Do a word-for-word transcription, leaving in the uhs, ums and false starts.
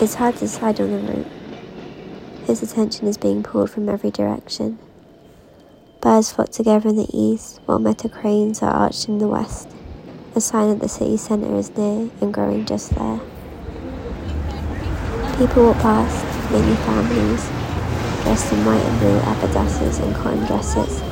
It's hard to decide on the route. His attention is being pulled from every direction. Birds flock together in the east, while metal cranes are arched in the west, a sign that the city centre is near and growing just there. People walk past, many families, dressed in white and blue abadasses and cotton dresses.